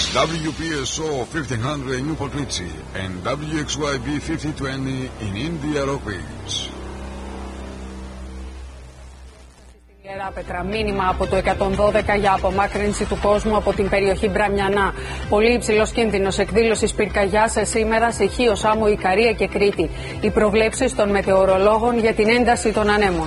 WPSO 1500 in Newport Richie and WXYB 5020 in India Rockies. Πέτρα, μήνυμα από το 112 για απομάκρυνση του κόσμου από την περιοχή Μπραμιανά. Πολύ υψηλός κίνδυνος εκδήλωσης πυρκαγιάς σήμερα σε Χίο, Σάμο, Ικαρία και Κρήτη. Οι προβλέψεις των μετεωρολόγων για την ένταση των ανέμων.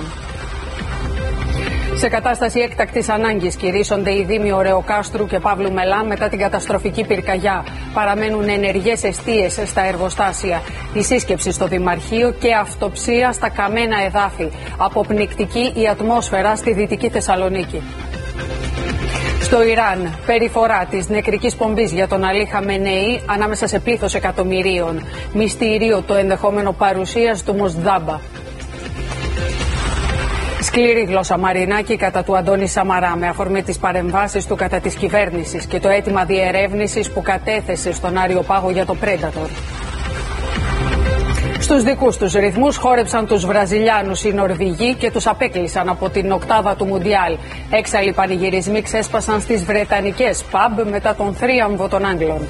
Σε κατάσταση έκτακτης ανάγκης κηρύσσονται οι δήμοι Ωρεοκάστρου και Παύλου Μελά μετά την καταστροφική πυρκαγιά. Παραμένουν ενεργές εστίες στα εργοστάσια. Η σύσκεψη στο Δημαρχείο και αυτοψία στα καμένα εδάφη. Αποπνικτική η ατμόσφαιρα στη Δυτική Θεσσαλονίκη. Στο Ιράν, περιφορά της νεκρικής πομπής για τον Αλή Χαμενεή ανάμεσα σε πλήθος εκατομμυρίων. Μυστήριο το ενδεχόμενο παρουσίας του Μοσδάμπα. Σκληρή γλώσσα Μαρινάκη κατά του Αντώνη Σαμαρά με αφορμή τις παρεμβάσεις του κατά της κυβέρνησης και το αίτημα διερεύνησης που κατέθεσε στον Άριο Πάγο για το Πρέντατορ. Στους δικούς τους ρυθμούς χόρεψαν τους Βραζιλιάνους οι Νορβηγοί και τους απέκλεισαν από την οκτάδα του Μουντιάλ. Έξαλλοι πανηγυρισμοί ξέσπασαν στις βρετανικές παμπ μετά τον θρίαμβο των Άγγλων.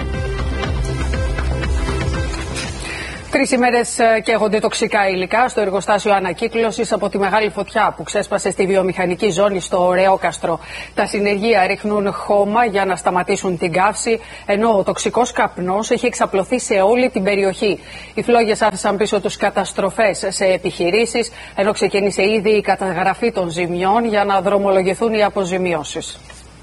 3 ημέρες καίγονται τοξικά υλικά στο εργοστάσιο ανακύκλωσης από τη μεγάλη φωτιά που ξέσπασε στη βιομηχανική ζώνη στο Ωρεόκαστρο. Τα συνεργεία ρίχνουν χώμα για να σταματήσουν την καύση, ενώ ο τοξικός καπνός έχει εξαπλωθεί σε όλη την περιοχή. Οι φλόγες άφησαν πίσω τους καταστροφές σε επιχειρήσεις, ενώ ξεκίνησε ήδη η καταγραφή των ζημιών για να δρομολογηθούν οι αποζημιώσεις.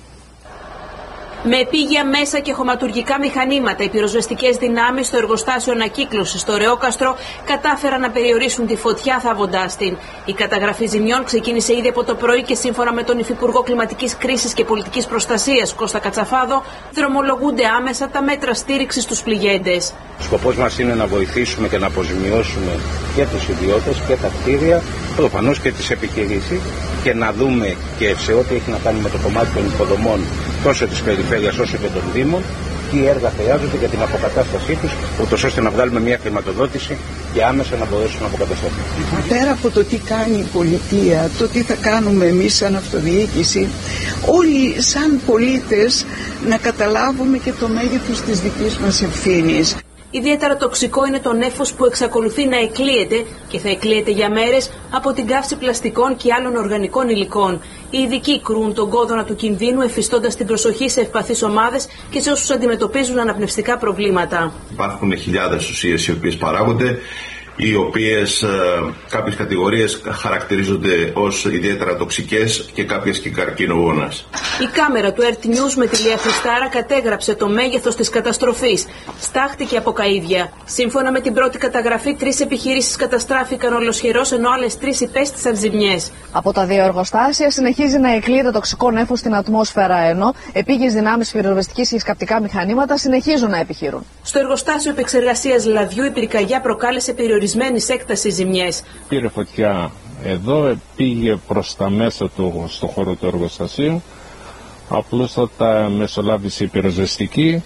Με επίγεια μέσα και χωματουργικά μηχανήματα, οι πυροσβεστικές δυνάμεις στο εργοστάσιο ανακύκλωσης στο Ωρεόκαστρο κατάφεραν να περιορίσουν τη φωτιά θάβοντάς την. Η καταγραφή ζημιών ξεκίνησε ήδη από το πρωί και σύμφωνα με τον Υφυπουργό Κλιματικής Κρίσης και Πολιτικής Προστασίας Κώστα Κατσαφάδο, δρομολογούνται άμεσα τα μέτρα στήριξης στους πληγέντες. Ο σκοπός μας είναι να βοηθήσουμε και να αποζημιώσουμε και τους ιδιώτες και τα κτίρια, προφανώς και τις επιχειρήσεις, και να δούμε και σε ό,τι έχει να κάνει με το κομμάτι των υποδομών τόσο της περιφέρειας όσο και των Δήμων τι έργα χρειάζονται για την αποκατάστασή τους, ούτως ώστε να βγάλουμε μια χρηματοδότηση και άμεσα να μπορέσουν να αποκατασταθούν. Πέρα από το τι κάνει η πολιτεία, το τι θα κάνουμε εμείς σαν αυτοδιοίκηση, όλοι σαν πολίτες να καταλάβουμε και το μέγεθος της δικής μας ευθύνης. Ιδιαίτερα τοξικό είναι το νέφος που εξακολουθεί να εκλείεται και θα εκλείεται για μέρες από την καύση πλαστικών και άλλων οργανικών υλικών. Οι ειδικοί κρούν τον κόδωνα του κινδύνου, εφιστώντας την προσοχή σε ευπαθείς ομάδες και σε όσους αντιμετωπίζουν αναπνευστικά προβλήματα. Υπάρχουν χιλιάδες ουσίες οι οποίες παράγονται, οι οποίες κάποιες κατηγορίες χαρακτηρίζονται ως ιδιαίτερα τοξικές και κάποιες και καρκινογόνες. Η κάμερα του RT News με τη Λία Χριστάρα κατέγραψε το μέγεθος της καταστροφής. Στάχτηκε από καΐδια. Σύμφωνα με την πρώτη καταγραφή, 3 επιχειρήσεις καταστράφηκαν ολοσχερώς, ενώ άλλες 3 υπέστησαν ζημιές. Από τα 2 εργοστάσια συνεχίζει να εκλείεται τοξικό νέφος στην ατμόσφαιρα, ενώ επίγειες δυνάμεις πυροσβεστικής και σκαπτικά μηχανήματα συνεχίζουν να επιχειρούν. Στο εργοστάσιο επεξεργασίας λαδιού η πυρκαγιά προκάλεσε περιορισμένης έκτασης ζημιές. Πήρε φωτιά εδώ, πήγε προς τα μέσα του στο χώρο του εργοστασίου. Απλούστατα μεσολάβησε η πυροσβεστική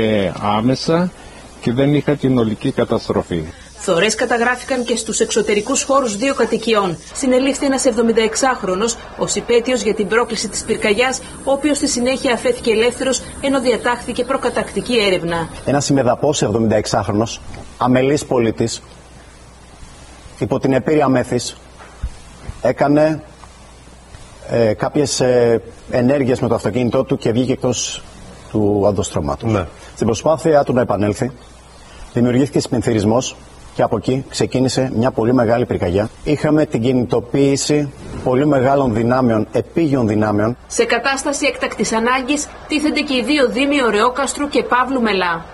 άμεσα και δεν είχα την ολική καταστροφή. Θωρές καταγράφηκαν και στους εξωτερικούς χώρους 2 κατοικιών. Συνελήφθη ένας 76χρονος ως υπέτειος για την πρόκληση της πυρκαγιάς, ο οποίος στη συνέχεια αφέθηκε ελεύθερος, ενώ διατάχθηκε προκατακτική έρευνα. Ένας ημεδαπός 76χρονος, αμελής πολίτης, υπό την επίρρεια μέθης, έκανε κάποιες ενέργειες με το αυτοκίνητό του και βγήκε εκτός του οδοστρώματος. Ναι. Στην προσπάθεια του να επανέλθει, δημιουργήθηκε σπινθυρισμός και από εκεί ξεκίνησε μια πολύ μεγάλη πυρκαγιά. Είχαμε την κινητοποίηση πολύ μεγάλων δυνάμεων, επίγειων δυνάμεων. Σε κατάσταση έκτακτης ανάγκης τίθενται και οι 2 δήμοι Ωρεόκαστρου και Παύλου Μελά.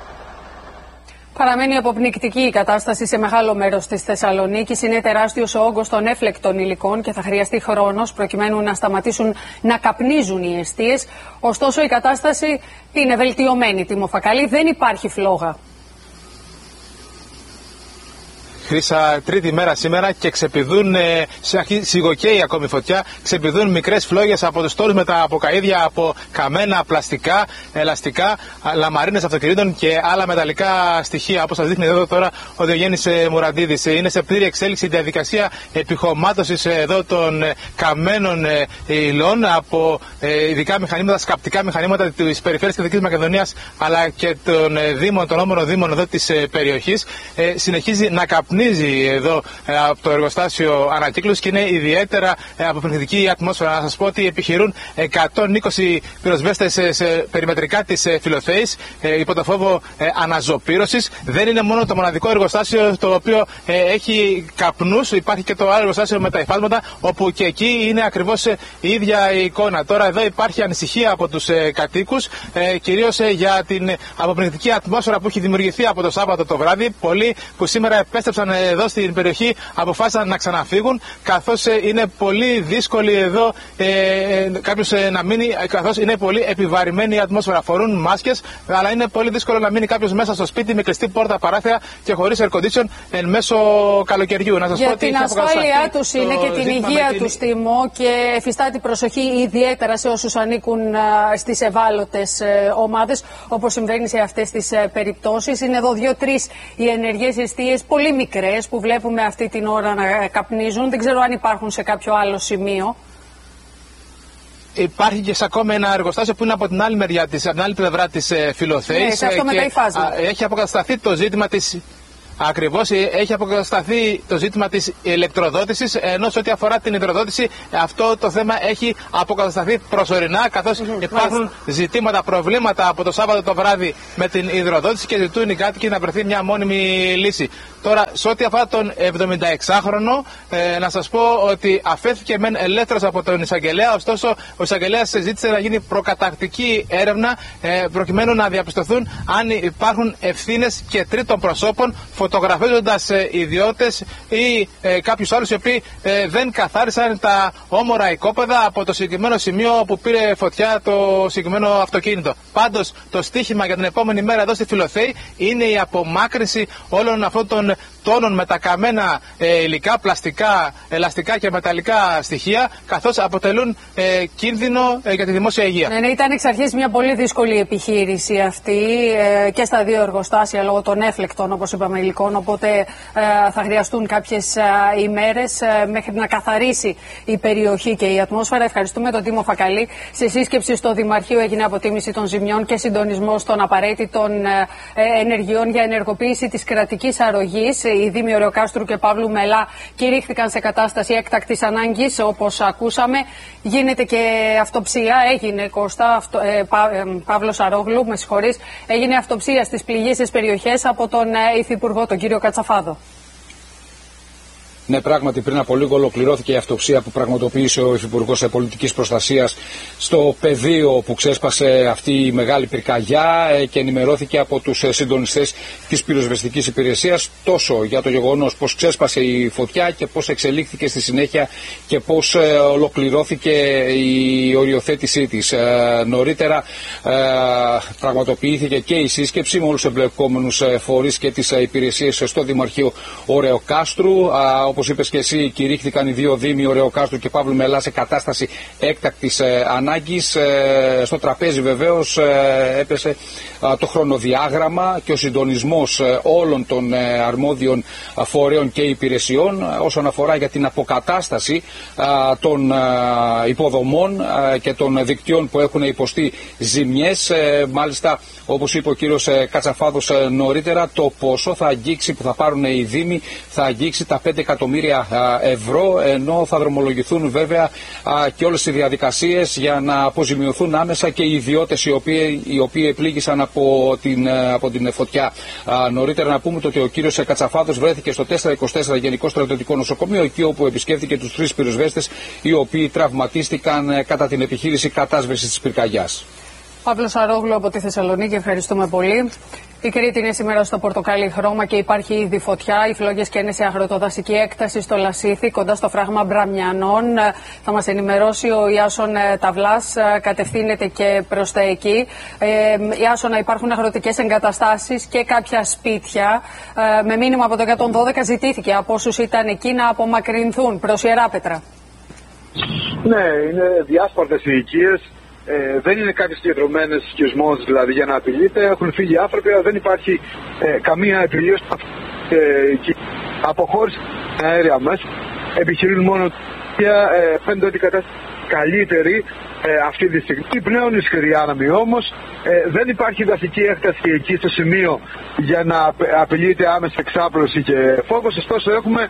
Παραμένει αποπνικτική η κατάσταση σε μεγάλο μέρος της Θεσσαλονίκης. Είναι τεράστιος ο όγκος των έφλεκτων υλικών και θα χρειαστεί χρόνος προκειμένου να σταματήσουν να καπνίζουν οι εστίες. Ωστόσο η κατάσταση είναι βελτιωμένη. Τίμο Φακαλή, δεν υπάρχει φλόγα. Χρύσα, τρίτη μέρα σήμερα και ξεπηδούν, σιγοκαίει ακόμη φωτιά, ξεπηδούν μικρές φλόγες από τους τόρους με τα αποκαΐδια από καμένα, πλαστικά, ελαστικά, λαμαρίνες αυτοκινήτων και άλλα μεταλλικά στοιχεία, όπως σας δείχνει εδώ τώρα ο Διογέννης Μουραντίδης. Είναι σε πλήρη εξέλιξη η διαδικασία επιχωμάτωσης εδώ των καμένων υλών από ειδικά μηχανήματα, σκαπτικά μηχανήματα της περιφέρειας Κεντρικής Μακεδονίας αλλά και των δήμων, των όμορων δήμων εδώ της περιοχής. Συνεχίζει να καπνίζει εδώ από το εργοστάσιο ανακύκλωσης και είναι ιδιαίτερα αποπνικτική η ατμόσφαιρα. Να σας πω ότι επιχειρούν 120 πυροσβέστες σε περιμετρικά της Φιλοθέης υπό το φόβο αναζωπήρωσης. Δεν είναι μόνο το μοναδικό εργοστάσιο το οποίο έχει καπνούς, υπάρχει και το άλλο εργοστάσιο με τα υφάσματα, όπου και εκεί είναι ακριβώς η ίδια η εικόνα. Τώρα εδώ υπάρχει ανησυχία από τους κατοίκους, κυρίως για την αποπνικτική ατμόσφαιρα που έχει δημιουργηθεί από το Σάββατο το βράδυ. Πολλοί που σήμερα επέστρεψαν εδώ στην περιοχή αποφάσισαν να ξαναφύγουν, καθώς είναι πολύ δύσκολη εδώ κάποιος να μείνει, καθώς είναι πολύ επιβαρημένη η ατμόσφαιρα. Φορούν μάσκες, αλλά είναι πολύ δύσκολο να μείνει κάποιος μέσα στο σπίτι με κλειστή πόρτα, παράθυρα και χωρίς air condition εν μέσω καλοκαιριού. Να σας για πω ότι την ασφάλειά τους είναι και την υγεία τους, Τίμω, και εφιστάται προσοχή ιδιαίτερα σε όσους ανήκουν στις ευάλωτες ομάδες, όπως συμβαίνει σε αυτές τις περιπτώσεις. Είναι εδώ 2-3 οι ενεργές εστίες, πολύ μικρές, που βλέπουμε αυτή την ώρα να καπνίζουν. Δεν ξέρω αν υπάρχουν σε κάποιο άλλο σημείο. Υπάρχει και σε ακόμα ένα εργοστάσιο που είναι από την άλλη μεριά της, από την άλλη πλευρά της Φιλοθέης. Ναι, σε αυτό με τα υφάσματα. Έχει αποκατασταθεί το ζήτημα της. Ακριβώς, έχει αποκατασταθεί το ζήτημα της ηλεκτροδότησης, ενώ σε ό,τι αφορά την υδροδότηση αυτό το θέμα έχει αποκατασταθεί προσωρινά, καθώς υπάρχουν ζητήματα, προβλήματα από το Σάββατο το βράδυ με την υδροδότηση και ζητούν οι κάτοικοι να βρεθεί μια μόνιμη λύση. Τώρα, σε ό,τι αφορά τον 76χρονο, να σας πω ότι αφέθηκε μεν ελεύθερος από τον εισαγγελέα, ωστόσο ο εισαγγελέας ζήτησε να γίνει προκαταρκτική έρευνα προκειμένου να διαπιστωθούν αν υπάρχουν ευθύνες και τρίτων προσώπων, φωτογραφίζοντας ιδιώτες ή κάποιους άλλους οι οποίοι δεν καθάρισαν τα όμορα οικόπεδα από το συγκεκριμένο σημείο που πήρε φωτιά το συγκεκριμένο αυτοκίνητο. Πάντως, το στίχημα για την επόμενη μέρα εδώ στη Φιλοθέη είναι η απομάκρυνση όλων αυτών των τόνων με τα καμένα υλικά, πλαστικά, ελαστικά και μεταλλικά στοιχεία, καθώς αποτελούν κίνδυνο για τη δημόσια υγεία. Ναι, ήταν εξ αρχής μια πολύ δύσκολη επιχείρηση αυτή και στα δύο εργοστάσια λόγω των έφλεκτων, όπως είπαμε, υλικών. Οπότε θα χρειαστούν κάποιες ημέρες μέχρι να καθαρίσει η περιοχή και η ατμόσφαιρα. Ευχαριστούμε τον Τίμω Φακαλή. Σε σύσκεψη στο Δημαρχείο έγινε αποτίμηση των ζημιών και συντονισμός των απαραίτητων ενεργειών για ενεργοποίηση της κρατικής αρρωγής. Οι Δήμοι Ωρεοκάστρου και Παύλου Μελά κηρύχθηκαν σε κατάσταση έκτακτης ανάγκης, όπως ακούσαμε. Γίνεται και αυτοψία, έγινε, Κώστα, Παύλος Αρόγλου, με συγχωρείς, έγινε αυτοψία στις πληγήσεις περιοχές από τον Υφυπουργό, τον κύριο Κατσαφάδο. Ναι, πράγματι, πριν από λίγο ολοκληρώθηκε η αυτοψία που πραγματοποίησε ο Υφυπουργός Πολιτικής Προστασίας στο πεδίο που ξέσπασε αυτή η μεγάλη πυρκαγιά και ενημερώθηκε από τους συντονιστές της πυροσβεστικής υπηρεσίας τόσο για το γεγονός πώς ξέσπασε η φωτιά και πώς εξελίχθηκε στη συνέχεια και πώς ολοκληρώθηκε η οριοθέτησή της. Νωρίτερα πραγματοποιήθηκε και η σύσκεψη με όλους τους εμπλεκόμενους φορείς και τις υπηρεσίες στο Δημαρχείο Ωρεοκάστρου. Όπως είπες και εσύ, κηρύχθηκαν οι δύο Δήμοι Ωρεοκάστρου και Παύλου Μελά σε κατάσταση έκτακτης ανάγκης. Στο τραπέζι βεβαίως έπεσε το χρονοδιάγραμμα και ο συντονισμός όλων των αρμόδιων φορέων και υπηρεσιών όσον αφορά για την αποκατάσταση των υποδομών και των δικτύων που έχουν υποστεί ζημιές. Μάλιστα, όπως είπε ο κύριος Κατσαφάδος νωρίτερα, το ποσό θα αγγίξει, που θα πάρουν οι Δήμοι, θα αγγίξει τα 5 εκατομμύρια ευρώ, ενώ θα δρομολογηθούν βέβαια και όλες οι διαδικασίες για να αποζημιωθούν άμεσα και οι ιδιώτες οι οποίοι επλήγησαν από την φωτιά. Νωρίτερα να πούμε ότι ο κύριος Κατσαφάδος βρέθηκε στο 424 Γενικό Στρατιωτικό Νοσοκομείο, εκεί όπου επισκέφθηκε τους 3 πυροσβέστες οι οποίοι τραυματίστηκαν κατά την επιχείρηση κατάσβεσης της πυρκαγιάς. Παύλος Αρόγλου από τη Θεσσαλονίκη, ευχαριστούμε πολύ. Η Κρήτη είναι σήμερα στο πορτοκάλι χρώμα και υπάρχει ήδη φωτιά. Οι φλόγες καίνε σε αγροτοδασική έκταση στο Λασίθι, κοντά στο φράγμα Μπραμιανών. Θα μας ενημερώσει ο Ιάσον Ταυλάς, κατευθύνεται και προς τα εκεί. Ιάσονα, υπάρχουν αγροτικές εγκαταστάσεις και κάποια σπίτια. Με μήνυμα από το 112 ζητήθηκε από όσους ήταν εκεί να απομακρυνθούν προς Ιεράπετρα. Ναι, είναι διάσπαρτες οι οικίες. Δεν είναι κάποιες συγκεντρωμένες οικισμός δηλαδή για να απειλείται. Έχουν φύγει άνθρωποι, αλλά δεν υπάρχει καμία επιλύωση. Αποχώρηση στην αέρια μας. Επιχειρούν μόνο φαίνεται ότι η κατάσταση καλύτερη αυτή τη στιγμή. Πλέον ισχυρή άναμη όμως. Δεν υπάρχει δασική έκταση εκεί στο σημείο για να απειλείται άμεση εξάπλωση και φόβος. Ωστόσο έχουμε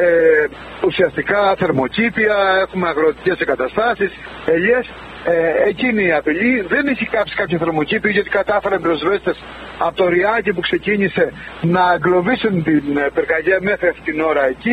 ουσιαστικά θερμοκήπια, έχουμε αγροτικές εγκαταστάσεις, ελιές. Εκείνη η απειλή. Δεν έχει κάψει κάποιο θερμοκήπιο, γιατί κατάφεραν πυροσβέστες από το Ριάκι που ξεκίνησε να εγκλωβίσουν την πυρκαγιά μέχρι αυτή την ώρα εκεί.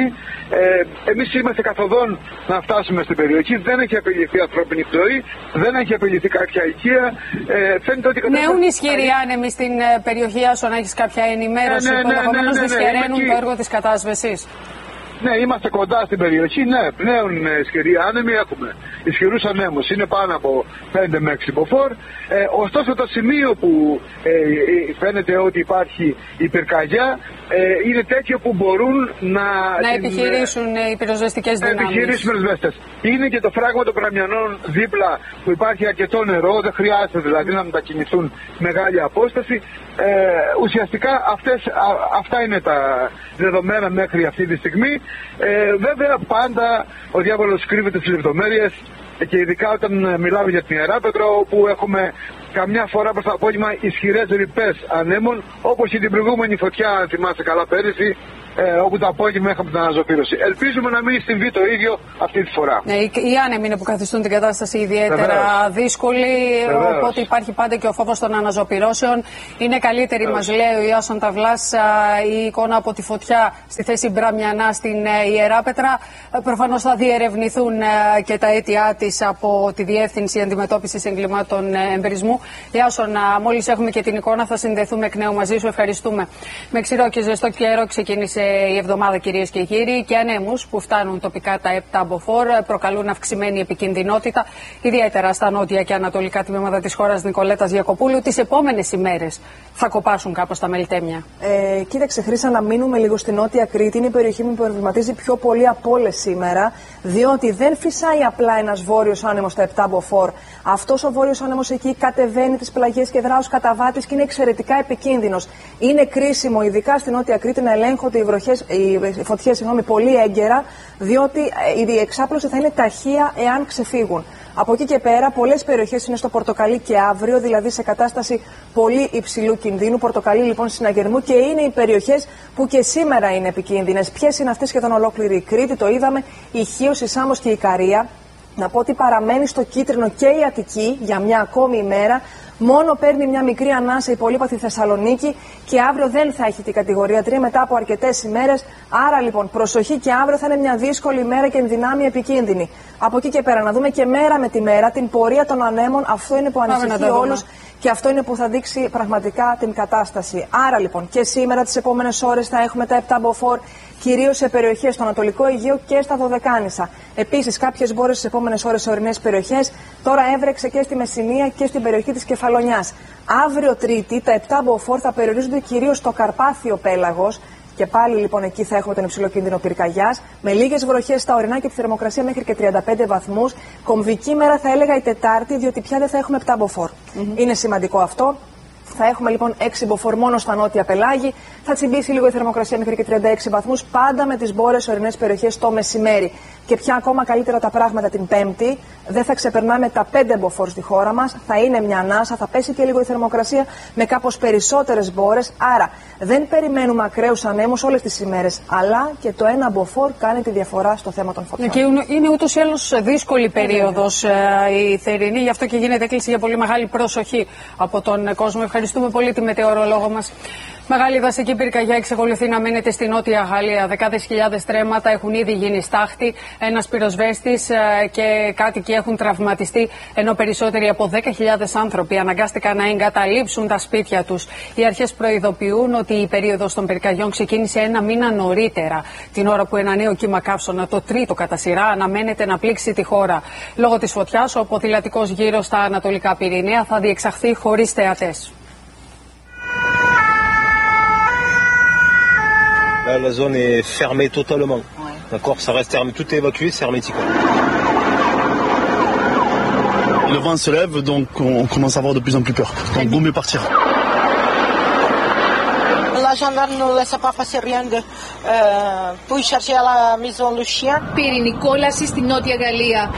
Εμείς είμαστε καθοδόν να φτάσουμε στην περιοχή. Δεν έχει απειληθεί ανθρώπινη ζωή, δεν έχει απειληθεί κάποια οικία. Φαίνεται ότι νέουν ισχυροί άνεμοι στην περιοχή, άσο να έχεις κάποια ενημέρωση που ενδεχομένως δυσχεραίνουν το έργο της κατάσβεσης. Ναι, είμαστε κοντά στην περιοχή. Ναι, πλέον ισχυροί άνεμοι έχουμε. Ισχυρούς ανέμους είναι πάνω από 5 με 6 μποφόρ. Ωστόσο, το σημείο που φαίνεται ότι υπάρχει η πυρκαγιά είναι τέτοιο που μπορούν να επιχειρήσουν οι πυροσβεστικές δυνάμεις. Να επιχειρήσουν οι πυροσβέστες. Είναι και το φράγμα των Μπραμιανών δίπλα που υπάρχει αρκετό νερό. Δεν χρειάζεται δηλαδή να μετακινηθούν μεγάλη απόσταση. Ουσιαστικά αυτά είναι τα δεδομένα μέχρι αυτή τη στιγμή. Βέβαια πάντα ο διάβολος κρύβεται στις λεπτομέρειες και ειδικά όταν μιλάμε για την Ιεράπετρο, όπου έχουμε καμιά φορά προς το απόγευμα ισχυρές ρηπές ανέμων, όπως και την προηγούμενη φωτιά, αν θυμάστε καλά πέρυσι, όπου το απόγευμα είχαμε την αναζωπήρωση. Ελπίζουμε να μην συμβεί το ίδιο αυτή τη φορά. Ναι, οι άνεμοι είναι που καθιστούν την κατάσταση ιδιαίτερα δύσκολη, οπότε υπάρχει πάντα και ο φόβος των αναζωπηρώσεων. Είναι καλύτερη, μας λέει ο Ιάσον Ταυλάς, η εικόνα από τη φωτιά στη θέση Μπραμιανά στην Ιεράπετρα. Προφανώς θα διερευνηθούν και τα αίτια της από τη Διεύθυνση Αντιμετώπισης Εγκλημάτων Εμπειρισμού. Ιάσον, μόλις έχουμε και την εικόνα θα συνδεθούμε εκ νέου μαζί σου. Ευχαριστούμε. Με ξηρό και ζεστό καιρό ξεκίνησε η εβδομάδα, κυρίες και κύριοι, και ανέμους που φτάνουν τοπικά τα 7 μποφόρ προκαλούν αυξημένη επικινδυνότητα, ιδιαίτερα στα νότια και ανατολικά τμήματα της χώρας. Νικολέτας Γιακοπούλου, τις επόμενες ημέρες θα κοπάσουν κάπως τα μελιτέμια. Κοίταξε, Χρύσα, να μείνουμε λίγο στην Νότια Κρήτη. Είναι η περιοχή που προβληματίζει πιο πολύ από όλες σήμερα, διότι δεν φυσάει απλά ένας βόρειος άνεμος στα 7 μποφόρ. Αυτός ο βόρειος άνεμος εκεί κατεβαίνει τις πλαγιές και δρά ως καταβάτης και είναι εξαιρετικά επικίνδυνος. Είναι κρίσιμο, ειδικά στην Νότια Κρήτη, να ελέγχονται οι φωτιές πολύ έγκαιρα, διότι η εξάπλωση θα είναι ταχεία εάν ξεφύγουν. Από εκεί και πέρα, πολλές περιοχές είναι στο πορτοκαλί και αύριο, δηλαδή σε κατάσταση πολύ υψηλού κινδύνου. Πορτοκαλί λοιπόν συναγερμού, και είναι οι περιοχές που και σήμερα είναι επικίνδυνες. Ποιες είναι αυτές? Σχεδόν ολόκληρη η Κρήτη, το είδαμε, η Χίος, η Σάμος και η Ικαρία. Να πω ότι παραμένει στο κίτρινο και η Αττική για μια ακόμη ημέρα. Μόνο παίρνει μια μικρή ανάσα η πολύπαθη Θεσσαλονίκη και αύριο δεν θα έχει την κατηγορία 3 μετά από αρκετές ημέρες. Άρα λοιπόν προσοχή, και αύριο θα είναι μια δύσκολη ημέρα και ενδυνάμει επικίνδυνη. Από εκεί και πέρα να δούμε και μέρα με τη μέρα την πορεία των ανέμων. Αυτό είναι που ανησυχεί όλους και αυτό είναι που θα δείξει πραγματικά την κατάσταση. Άρα λοιπόν και σήμερα τις επόμενες ώρες θα έχουμε τα 7 μποφόρ, κυρίως σε περιοχές στο Ανατολικό Αιγαίο και στα Δωδεκάνησα. Επίσης, κάποιες μπόρες στις επόμενες ώρες σε ορεινές περιοχές. Τώρα έβρεξε και στη Μεσσηνία και στην περιοχή της Κεφαλονιάς. Αύριο Τρίτη, τα 7 μποφόρ θα περιορίζονται κυρίως στο Καρπάθιο πέλαγος. Και πάλι λοιπόν εκεί θα έχουμε τον υψηλό κίνδυνο πυρκαγιάς, με λίγες βροχές στα ορεινά και τη θερμοκρασία μέχρι και 35 βαθμούς. Κομβική μέρα θα έλεγα η Τετάρτη, διότι πια δεν θα έχουμε 7 μποφόρ. Είναι σημαντικό αυτό. Θα έχουμε λοιπόν 6 μποφόρ μόνο στα νότια πελάγη. Θα τσιμπήσει λίγο η θερμοκρασία μέχρι και 36 βαθμούς, πάντα με τις μπόρες ορεινές περιοχές το μεσημέρι. Και πια ακόμα καλύτερα τα πράγματα την Πέμπτη. Δεν θα ξεπερνάμε τα 5 μποφόρ στη χώρα μας. Θα είναι μια ανάσα, θα πέσει και λίγο η θερμοκρασία με κάπως περισσότερες μπόρες. Άρα δεν περιμένουμε ακραίους ανέμους όλες τις ημέρες. Αλλά και το 1 μποφόρ κάνει τη διαφορά στο θέμα των φωτιών. Και είναι ούτως ή άλλως δύσκολη περίοδος η θερινή, γι' αυτό και γίνεται έκκληση για πολύ μεγάλη προσοχή από τον κόσμο. Ευχαριστούμε πολύ τη μετεωρολόγο μας. Μεγάλη δασική πυρκαγιά εξακολουθεί να μένεται στη Νότια Γαλλία. Δεκάδες χιλιάδες τρέματα έχουν ήδη γίνει στάχτη. Ένας πυροσβέστης και κάτοικοι έχουν τραυματιστεί, ενώ περισσότεροι από 10.000 άνθρωποι αναγκάστηκαν να εγκαταλείψουν τα σπίτια τους. Οι αρχές προειδοποιούν ότι η περίοδος των πυρκαγιών ξεκίνησε ένα μήνα νωρίτερα, την ώρα που ένα νέο κύμα καύσωνα, το τρίτο κατά σειρά, αναμένεται να πλήξει τη χώρα. Λόγω της φωτιάς, ο ποδηλατικός γύρος στα Ανατολικά Πυρηναία θα διεξαχθεί χωρίς θεατές. Là, la zone est fermée totalement. D'accord, ça reste fermé, tout est évacué, c'est hermétique. Le vent se lève, donc on commence à avoir de plus en plus peur. Donc vaut mieux partir. La gendarme ne laisse pas passer rien pour chercher à la maison le chien. Πυρηνικό κόλαση στη Νότια Γαλλία.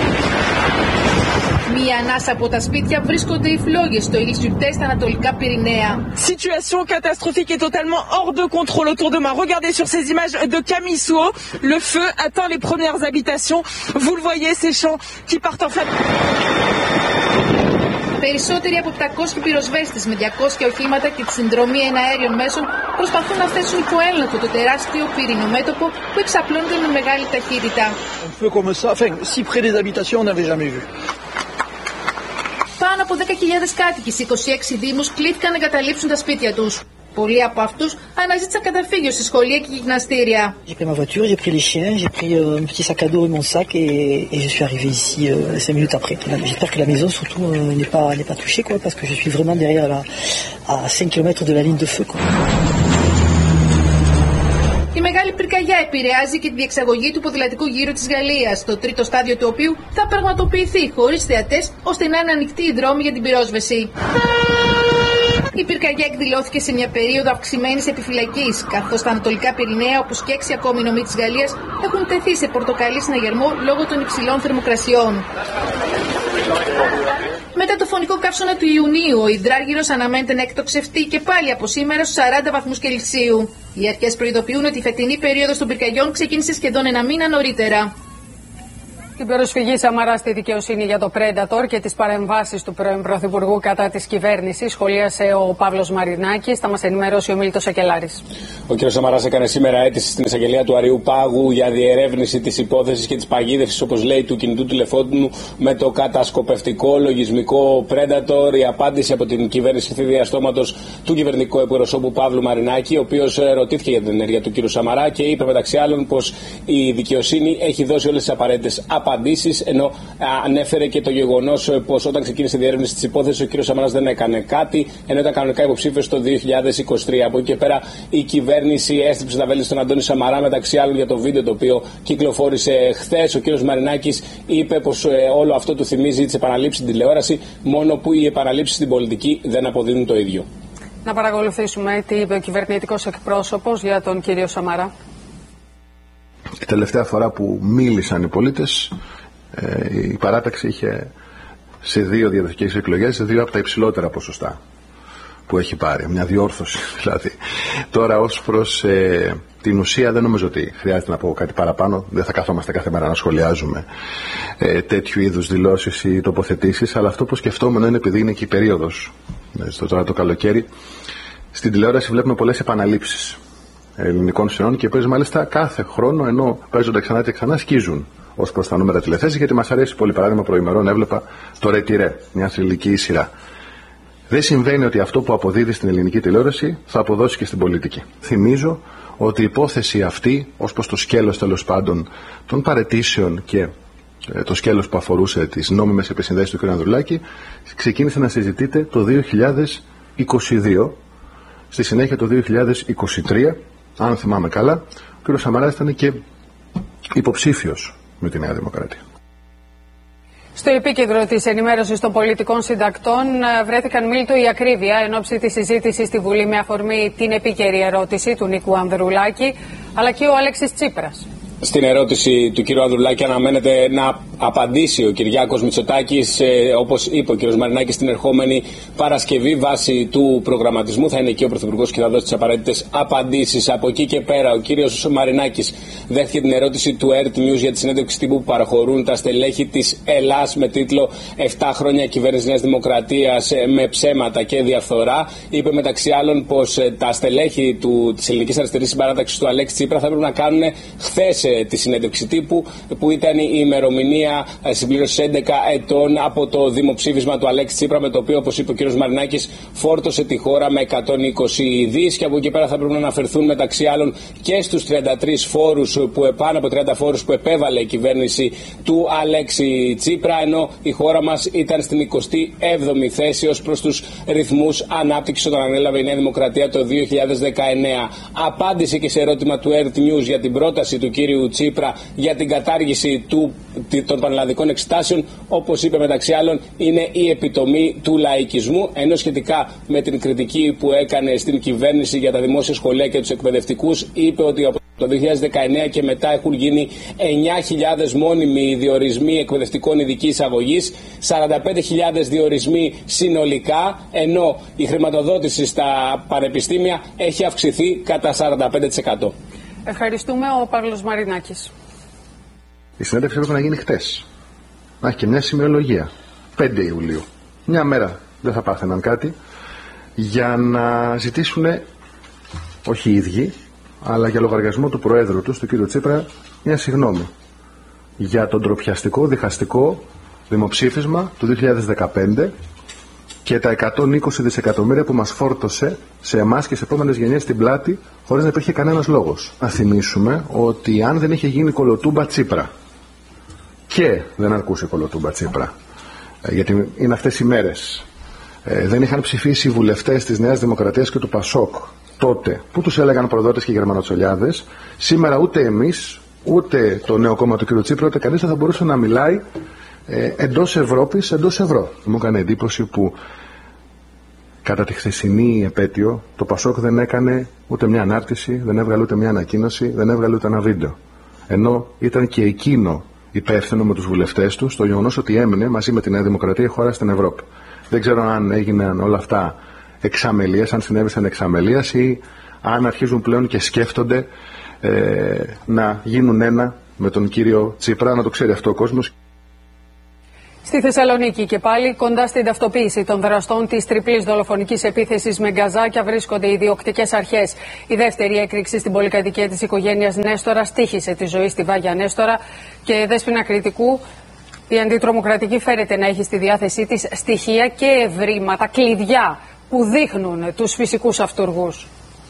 Μία ανάσα από τα σπίτια βρίσκονται οι φλόγες στο Ιλ-Σουρτέ στα Ανατολικά Πυρηναία. Situation catastrophique et totalement hors de contrôle autour de moi. Regardez sur ces images de Camisou, le feu atteint les premières habitations. Vous le voyez, ces champs qui partent en flammes. Περισσότεροι από 700 πυροσβέστες με 200 οχήματα και τη συνδρομή εναέριων μέσων προσπαθούν να θέσουν υπό έλεγχο το τεράστιο πυρηνό μέτωπο που εξαπλώνεται με μεγάλη ταχύτητα. Un feu comme ça, enfin, si près des habitations, on n'avait jamais vu. Πάνω από 10.000 κάτοικοι σε 26 δήμους κλήθηκαν να εγκαταλείψουν τα σπίτια τους. Πολλοί από αυτούς αναζήτησαν καταφύγιο σε σχολεία και γυμναστήρια. J'ai pris ma voiture, j'ai pris les chiens, j'ai pris un petit sac à dos et mon sac et je suis arrivé ici 5 minutes après. J'espère que la maison surtout n'est pas touchée quoi, parce que je suis vraiment derrière à 5 km de la ligne de feu quoi. Η μεγάλη πυρκαγιά επηρεάζει και τη διεξαγωγή του ποδηλατικού γύρου της Γαλλίας, το τρίτο στάδιο του οποίου θα πραγματοποιηθεί χωρίς θεατές, ώστε να είναι ανοιχτοί οι δρόμοι για την πυρόσβεση. Η πυρκαγιά εκδηλώθηκε σε μια περίοδο αυξημένης επιφυλακής, καθώς τα Ανατολικά Πυρηναία, όπως και 6 ακόμη νομοί της Γαλλίας, έχουν τεθεί σε πορτοκαλί συναγερμό λόγω των υψηλών θερμοκρασιών. Μετά το φωνικό καύσωνα του Ιουνίου, ο υδράργυρος αναμένεται να εκτοξευτεί και πάλι από σήμερα στους 40 βαθμούς Κελσίου. Οι αρχές προειδοποιούν ότι η φετινή περίοδος των πυρκαγιών ξεκίνησε σχεδόν ένα μήνα νωρίτερα. Την προσφυγή Σαμαρά στη δικαιοσύνη για το Predator και τις παρεμβάσεις του πρώην Πρωθυπουργού κατά της κυβέρνησης σχολίασε ο Παύλος Μαρινάκης. Θα μας ενημερώσει ο Μίλτος Ακελάρης. Ο κ. Σαμαράς έκανε σήμερα αίτηση στην εισαγγελία του Αριού Πάγου για διερεύνηση της υπόθεσης και της παγίδευσης, όπως λέει, του κινητού τηλεφώνου με το κατασκοπευτικό λογισμικό Predator. Η απάντηση από την κυβέρνηση ήρθε διαστόματος του κυβερνητικού εκπροσώπου Παύλου Μαρινάκη, ο οποίος ρωτήθηκε για την ενέργεια του κ. Σαμαρά και είπε μεταξύ άλλων πως η δικαιοσύνη έχει δώσει όλες τις απαραίτητες απαντήσεις, ενώ ανέφερε και το γεγονός πως όταν ξεκίνησε η διέρευνηση της υπόθεσης ο κ. Σαμαράς δεν έκανε κάτι, ενώ ήταν κανονικά υποψήφιος το 2023. Από εκεί και πέρα η κυβέρνηση έστριψε τα βέλη στον Αντώνη Σαμαρά, μεταξύ άλλων για το βίντεο το οποίο κυκλοφόρησε χθες. Ο κ. Μαρινάκης είπε πως όλο αυτό του θυμίζει τις επαναλήψεις στην τηλεόραση, μόνο που οι επαναλήψεις στην πολιτική δεν αποδίδουν το ίδιο. Να παρακολουθήσουμε τι είπε ο κυβερνητικός εκπρόσωπος για τον κύριο Σαμαρά. Η τελευταία φορά που μίλησαν οι πολίτες, η παράταξη είχε σε 2 διαδοχικές εκλογές 2 από τα υψηλότερα ποσοστά που έχει πάρει. Μια διόρθωση δηλαδή. Τώρα ως προς την ουσία δεν νομίζω ότι χρειάζεται να πω κάτι παραπάνω. Δεν θα καθόμαστε κάθε μέρα να σχολιάζουμε τέτοιου είδους δηλώσεις ή τοποθετήσεις, αλλά αυτό που σκεφτόμουν είναι επειδή είναι και η περίοδος, τώρα το καλοκαίρι, στην τηλεόραση βλέπουμε πολλές επαναλήψεις ελληνικών σειρών και οι μάλιστα κάθε χρόνο, ενώ παίζονται ξανά και ξανά, σκίζουν ως προς τα νούμερα τηλεθέσεις, γιατί μας αρέσει πολύ. Παράδειγμα, προημερών έβλεπα το Ρετιρέ, μια θρυλική σειρά. Δεν συμβαίνει ότι αυτό που αποδίδει στην ελληνική τηλεόραση θα αποδώσει και στην πολιτική. Θυμίζω ότι η υπόθεση αυτή, ως προς το σκέλος τέλος πάντων των παραιτήσεων και το σκέλος που αφορούσε τις νόμιμες επισυνδέσεις του κ. Ανδρουλάκη, ξεκίνησε να συζητείται το 2022. Στη συνέχεια το 2023, αν θυμάμαι καλά, ο κ. Σαμαράς ήταν και υποψήφιος με τη Νέα Δημοκρατία. Στο επίκεντρο της ενημέρωσης των πολιτικών συντακτών βρέθηκαν, Μίλτο, η ακρίβεια εν ώψη της συζήτησης στη Βουλή με αφορμή την επίκαιρη ερώτηση του Νίκου Ανδρουλάκη, αλλά και ο Αλέξης Τσίπρας. Στην ερώτηση του κ. Ανδρουλάκη αναμένεται να απαντήσει ο Κυριάκος Μητσοτάκης, όπως είπε ο κ. Μαρινάκης, την ερχόμενη Παρασκευή βάσει του προγραμματισμού. Θα είναι εκεί ο Πρωθυπουργός και θα δώσει τις απαραίτητες απαντήσεις. Από εκεί και πέρα, ο κ. Μαρινάκης δέχτηκε την ερώτηση του Earth News για τη συνέντευξη τύπου που παραχωρούν τα στελέχη της Ελλάς με τίτλο 7 χρόνια κυβέρνηση Νέας Δημοκρατίας με ψέματα και διαφθορά. Είπε μεταξύ άλλων πως τα στελέχη της Ελληνικής Αριστερής Συμπαράταξης του Αλέξη Τσίπρα θα πρέπει να κάνουν χθες τη συνέντευξη τύπου, που ήταν η ημερομηνία συμπλήρωσης 11 ετών από το δημοψήφισμα του Αλέξη Τσίπρα, με το οποίο, όπως είπε ο κ. Μαρινάκης, φόρτωσε τη χώρα με 120 δις, και από εκεί πέρα θα πρέπει να αναφερθούν μεταξύ άλλων και στους 33 φόρους, πάνω από 30 φόρους που επέβαλε η κυβέρνηση του Αλέξη Τσίπρα, ενώ η χώρα μας ήταν στην 27η θέση ως προς τους ρυθμούς ανάπτυξης όταν ανέλαβε η Νέα Δημοκρατία το 2019. Απάντησε και σε ερώτημα του Earth News για την πρόταση του κύριου Τσίπρα για την κατάργηση των πανελλαδικών εξετάσεων. Όπως είπε μεταξύ άλλων, είναι η επιτομή του λαϊκισμού, ενώ σχετικά με την κριτική που έκανε στην κυβέρνηση για τα δημόσια σχολεία και τους εκπαιδευτικούς, είπε ότι από το 2019 και μετά έχουν γίνει 9.000 μόνιμοι διορισμοί εκπαιδευτικών ειδικής αγωγής, 45.000 διορισμοί συνολικά, ενώ η χρηματοδότηση στα πανεπιστήμια έχει αυξηθεί κατά 45%. Ευχαριστούμε. Ο Παύλος Μαρινάκης. Η συνέντευξη έπρεπε να γίνει χτες. Να έχει και μια σημειολογία. 5 Ιουλίου. Μια μέρα δεν θα πάθαιναν κάτι για να ζητήσουν, όχι οι ίδιοι, αλλά για λογαριασμό του Προέδρου τους, του κ. Τσίπρα, μια συγγνώμη για τον ντροπιαστικό διχαστικό δημοψήφισμα του 2015 και τα 120 δισεκατομμύρια που μας φόρτωσε σε εμάς και σε επόμενες γενιές στην πλάτη, χωρίς να υπήρχε κανένας λόγος. Να θυμίσουμε ότι αν δεν είχε γίνει κολοτούμπα Τσίπρα, και δεν αρκούσε κολοτούμπα Τσίπρα, γιατί είναι αυτές οι μέρες, δεν είχαν ψηφίσει οι βουλευτές της Νέας Δημοκρατίας και του Πασόκ τότε, που τους έλεγαν προδότες και γερμανοτσολιάδες, σήμερα ούτε εμείς, ούτε το νέο κόμμα του κ. Τσίπρα, ούτε κανείς δεν θα μπορούσε να μιλάει εντός Ευρώπης, εντός ευρώ. Μου έκανε εντύπωση που κατά τη χθεσινή επέτειο το Πασόκ δεν έκανε ούτε μια ανάρτηση, δεν έβγαλε ούτε μια ανακοίνωση, δεν έβγαλε ούτε ένα βίντεο. Ενώ ήταν και εκείνο υπεύθυνο με τους βουλευτές του στο γεγονός ότι έμεινε μαζί με τη Νέα Δημοκρατία η χώρα στην Ευρώπη. Δεν ξέρω αν έγιναν όλα αυτά εξαμελίας, αν συνέβησαν εξαμελίας ή αν αρχίζουν πλέον και σκέφτονται να γίνουν ένα με τον κύριο Τσίπρα, να το ξέρει αυτό ο κόσμος. Στη Θεσσαλονίκη και πάλι, κοντά στην ταυτοποίηση των δραστών της τριπλής δολοφονικής επίθεσης με γκαζάκια, βρίσκονται οι διοκτικές αρχές. Η δεύτερη έκρηξη στην πολυκατοικία της οικογένειας Νέστορα στοίχησε τη ζωή στη Βάγια Νέστορα και Δέσποινα Κρητικού. Η αντιτρομοκρατική φέρεται να έχει στη διάθεσή της στοιχεία και ευρήματα, κλειδιά που δείχνουν τους φυσικούς αυτούργους.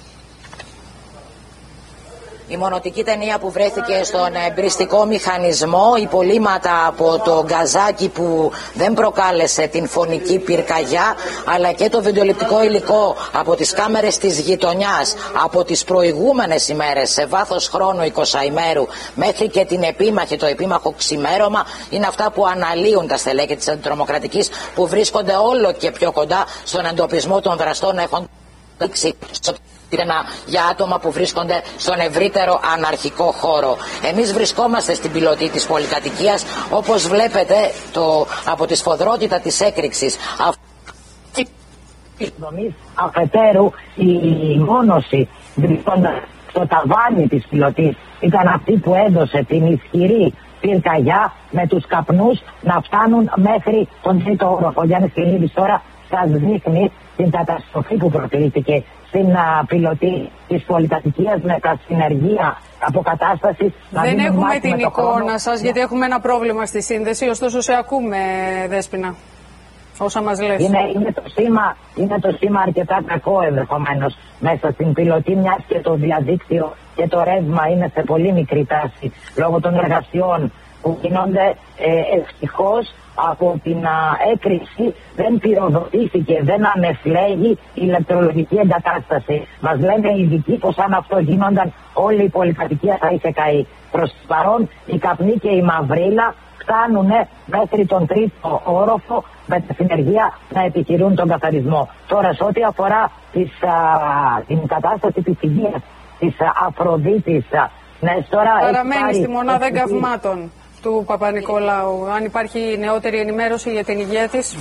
Η μονοτική ταινία που βρέθηκε στον εμπριστικό μηχανισμό, υπολείμματα από το γκαζάκι που δεν προκάλεσε την φωνική πυρκαγιά, αλλά και το βιντεοληπτικό υλικό από τις κάμερες της γειτονιάς, από τις προηγούμενες ημέρες, σε βάθος χρόνου 20 ημέρου, μέχρι και την επίμαχη, το επίμαχο ξημέρωμα, είναι αυτά που αναλύουν τα στελέχη της αντιτρομοκρατικής, που βρίσκονται όλο και πιο κοντά στον εντοπισμό των δραστών, έχουν δείξει για άτομα που βρίσκονται στον ευρύτερο αναρχικό χώρο. Εμείς βρισκόμαστε στην πιλωτή της πολυκατοικίας, όπως βλέπετε από τη σφοδρότητα της έκρηξης. Αφετέρου, η μόνωση βρισκόντας στο ταβάνι της πιλωτής ήταν αυτή που έδωσε την ισχυρή πυρκαγιά, με τους καπνούς να φτάνουν μέχρι τον τρίτο όροφο. Ο Γιάννης Κιλίδης τώρα σας δείχνει την καταστροφή που προκρίθηκε στην πιλωτή της πολυκατοικίας με τα συνεργεία αποκατάστασης. Δεν έχουμε την εικόνα σας, γιατί έχουμε ένα πρόβλημα στη σύνδεση, ωστόσο σε ακούμε, Δέσποινα, όσα μας λες. Είναι το σήμα αρκετά κακό ενδεχομένως μέσα στην πιλωτή, μιας και το διαδίκτυο και το ρεύμα είναι σε πολύ μικρή τάση λόγω των εργασιών που γίνονται. Ευτυχώς από την έκρηξη δεν πυροδοτήθηκε, δεν ανεφλέγει η ηλεκτρολογική εγκατάσταση. Μας λένε οι ειδικοί πως αν αυτό γίνονταν όλη η πολυκατοικία θα είχε καεί. Προς παρόν η καπνή και η μαυρίλα φτάνουν μέχρι τον τρίτο όροφο με τη συνεργεία να επιχειρούν τον καθαρισμό. Τώρα σε ό,τι αφορά την κατάσταση της υγείας της Αφροδίτης Νέστορα, παραμένει στη μονάδα εγκαυμάτων. του Παπα-Νικολάου. Αν υπάρχει νεότερη ενημέρωση για την υγεία της.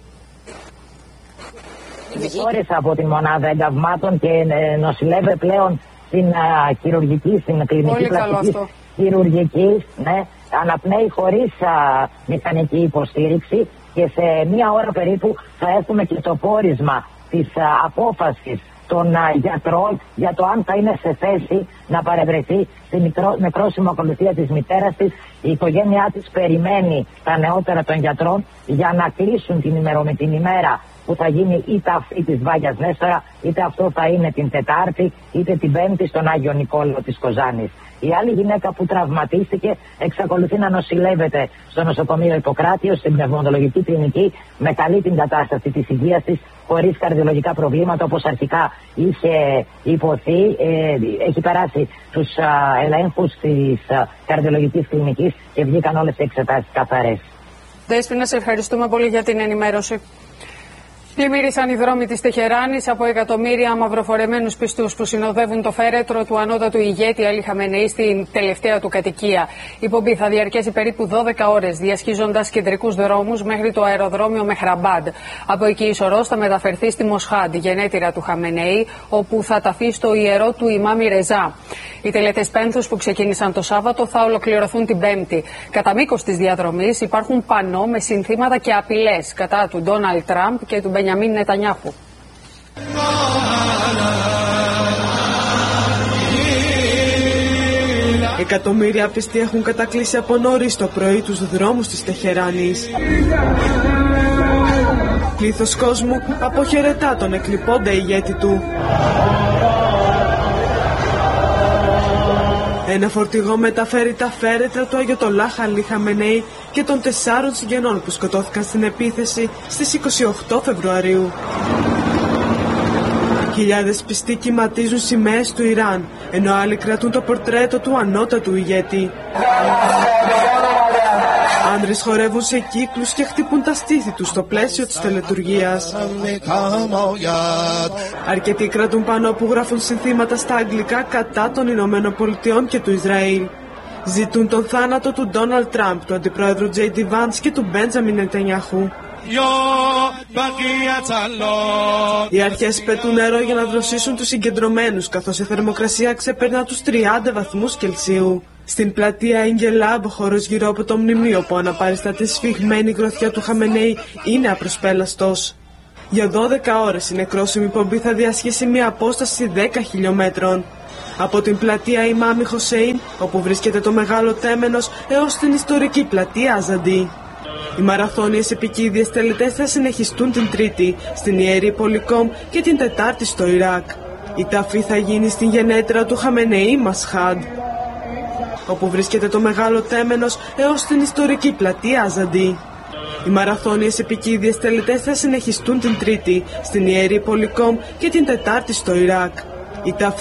Χώρισα από τη μονάδα εγκαυμάτων και νοσηλεύεται πλέον στην χειρουργική, στην κλινική πλαστικής χειρουργικής. Ναι, αναπνέει χωρίς μηχανική υποστήριξη και σε μία ώρα περίπου θα έχουμε και το πόρισμα της απόφασης των γιατρών για το αν θα είναι σε θέση να παρευρεθεί στη νεκρόσιμη ακολουθία της μητέρας της. Η οικογένειά της περιμένει τα νεότερα των γιατρών για να κλείσουν την ημέρα που θα γίνει είτε αυτή της Βάγιας Νέστορα, είτε αυτό θα είναι την Τετάρτη, είτε την Πέμπτη στον Άγιο Νικόλαο της Κοζάνης. Η άλλη γυναίκα που τραυματίστηκε εξακολουθεί να νοσηλεύεται στο νοσοκομείο Ιπποκράτιος, στην πνευματολογική κλινική, με καλή την κατάσταση της υγείας της, χωρίς καρδιολογικά προβλήματα όπως αρχικά είχε υποθεί. Έχει περάσει τους ελέγχους της καρδιολογικής κλινικής και βγήκαν όλες οι εξετάσεις καθαρές. Δέσποινα, σε ευχαριστούμε πολύ για την ενημέρωση. Πλημμύρισαν οι δρόμοι της Τεχεράνης από εκατομμύρια μαυροφορεμένους πιστούς που συνοδεύουν το φέρετρο του ανώτατου ηγέτη Αλή Χαμενεή στην τελευταία του κατοικία. Η πομπή θα διαρκέσει περίπου 12 ώρες, διασχίζοντας κεντρικούς δρόμους μέχρι το αεροδρόμιο Μεχραμπάντ. Από εκεί η σωρός θα μεταφερθεί στη Μοσχάντ, γενέτειρα του Χαμενεή, όπου θα ταφεί στο ιερό του Ιμάμι Ρεζά. Οι τελετές πένθους που ξεκίνησαν το Σάββατο θα ολοκληρωθούν την Πέμπτη. Κατά μήκος της διαδρομής υπάρχουν πανό με συνθήματα και απειλές κατά του Ντόναλντ Τραμπ και του Μπενιαμίν Νετανιάχου. Εκατομμύρια πιστοί έχουν κατακλείσει από νωρίς το πρωί τους δρόμους της Τεχεράνης. Πλήθος κόσμου αποχαιρετά τον εκλειπώντα ηγέτη του. Ένα φορτηγό μεταφέρει τα φέρετρα του Αγιοτολάχ Αλή Χαμενεή και των 4 συγγενών που σκοτώθηκαν στην επίθεση στις 28 Φεβρουαρίου. Χιλιάδες πιστοί κυματίζουν σημαίες του Ιράν, ενώ άλλοι κρατούν το πορτρέτο του ανώτατου ηγέτη. Άνδρες χορεύουν σε κύκλους και χτυπούν τα στήθη τους στο πλαίσιο της τελετουργίας. Αρκετοί κρατούν πανό που γράφουν συνθήματα στα αγγλικά κατά των Ηνωμένων Πολιτειών και του Ισραήλ. Ζητούν τον θάνατο του Ντόναλντ Τραμπ, του αντιπρόεδρου J.D. Vance και του Μπέντζαμιν Νετανιάχου. Οι αρχές πετούν νερό για να δροσίσουν τους συγκεντρωμένους, καθώς η θερμοκρασία ξεπερνά τους 30 βαθμούς Κελσίου. Στην πλατεία Ιγγελάμπ, χώρος γύρω από το μνημείο που αναπαριστάται σφιγμένη γροθιά του Χαμενεή, είναι απροσπέλαστος. Για 12 ώρες η νεκρόσιμη πομπή θα διασχίσει μια απόσταση 10 χιλιόμετρων. Από την πλατεία Ιμάμι Χωσέιν, όπου βρίσκεται το Μεγάλο Τέμενος, έως την ιστορική πλατεία Αζαντί. Οι μαραθώνιες επικίδιες τελετές θα συνεχιστούν την Τρίτη στην Ιερή Πολυκόμ και την Τετάρτη στο Ιράκ. Η ταφή θα γίνει στην γενέτειρα του Χαμενεή Μασχάντ, όπου βρίσκεται το Μεγάλο Τέμενος, έως την ιστορική πλατεία Αζαντί. Οι μαραθώνιες επικίδιες τελετές θα συνεχιστούν την Τρίτη στην Ιερή Πολυκόμ και την Τετάρτη στο Ιράκ. Η ταφή